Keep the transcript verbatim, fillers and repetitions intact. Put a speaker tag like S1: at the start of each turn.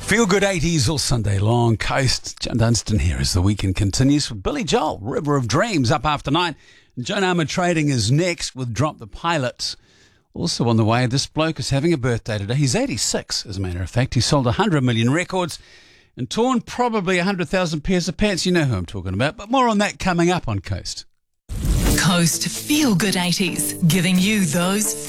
S1: Feel good eighties all Sunday long. Coast. John Dunstan here as the weekend continues with Billy Joel, River of Dreams, up after nine. And Joan Armour Trading is next with Drop the Pilot. Also on the way, this bloke is having a birthday today. He's eighty-six, as a matter of fact. He sold one hundred million records and torn probably one hundred thousand pairs of pants. You know who I'm talking about. But more on that coming up on Coast.
S2: Coast Feel Good eighties, giving you those